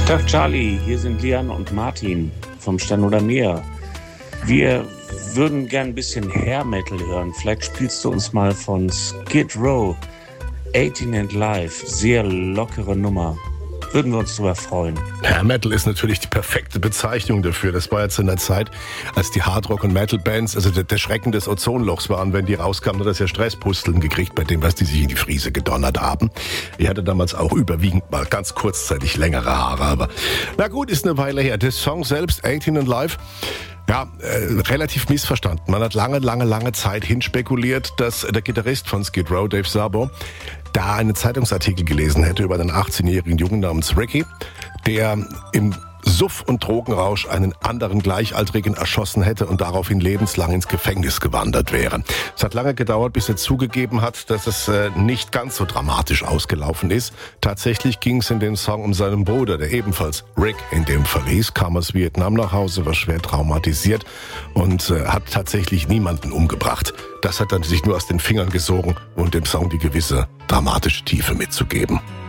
Tag Charlie, hier sind Lian und Martin vom Stern oder Meer. Wir würden gern ein bisschen Hair Metal hören. Vielleicht spielst du uns mal von Skid Row, 18 and Live. Sehr lockere Nummer. Würden wir uns drüber freuen. Hair Metal ist natürlich die perfekte Bezeichnung dafür. Das war jetzt in der Zeit, als die Hardrock- und Metal-Bands, also der Schrecken des Ozonlochs waren, wenn die rauskamen, hat das ja Stresspusteln gekriegt bei dem, was die sich in die Friese gedonnert haben. Ich hatte damals auch überwiegend mal ganz kurzzeitig längere Haare, aber na gut, ist eine Weile her. Der Song selbst, 18 and Live, ja, relativ missverstanden. Man hat lange Zeit hinspekuliert, dass der Gitarrist von Skid Row, Dave Sabo, da einen Zeitungsartikel gelesen hätte über einen 18-jährigen Jungen namens Ricky, der im Suff- und Drogenrausch einen anderen Gleichaltrigen erschossen hätte und daraufhin lebenslang ins Gefängnis gewandert wäre. Es hat lange gedauert, bis er zugegeben hat, dass es nicht ganz so dramatisch ausgelaufen ist. Tatsächlich ging es in dem Song um seinen Bruder, der ebenfalls Rick in dem verließ, kam aus Vietnam nach Hause, war schwer traumatisiert und hat tatsächlich niemanden umgebracht. Das hat er sich nur aus den Fingern gesogen und dem Song die gewisse dramatische Tiefe mitzugeben.